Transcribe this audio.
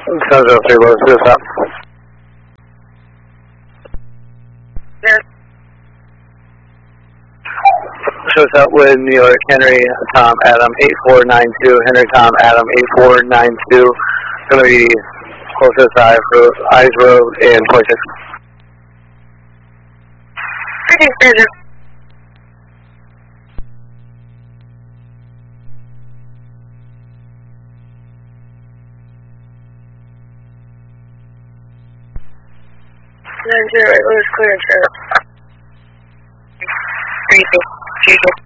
703, what is this up? Yes. Shows up with New York, Henry, Tom, Adam, 8492, Henry, Tom, Adam, 8492. Going to be closest Eyes Road and 26. Okay, Roger. Nine zero, it was clear, sir. 3 2.